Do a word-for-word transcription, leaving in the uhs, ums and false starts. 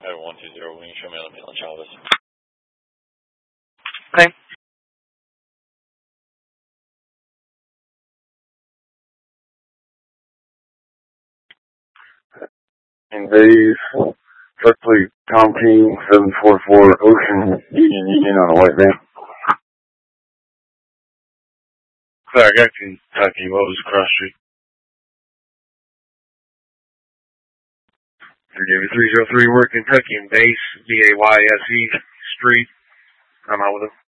I have one two zero wing, show me on the mail in Chavez. Okay. In days, Berkeley, Tom King, seven four four, Ocean, Union, Union on a white van. Sorry, I got Kentucky. What was the cross street? three zero three, we're Kentucky and base, B A Y S E Street. I'm out with him.